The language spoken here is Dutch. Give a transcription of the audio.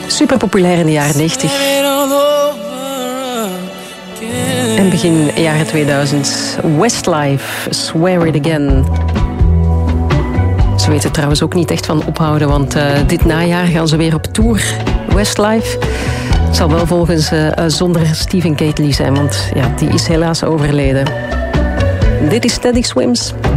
Super populair in de jaren 90. En begin jaren 2000. Westlife, Swear It Again. Ze weten trouwens ook niet echt van ophouden, want dit najaar gaan ze weer op tour. Westlife. Het zal wel volgens zonder Stephen Gately zijn, want ja, die is helaas overleden. Dit is Steady Swims.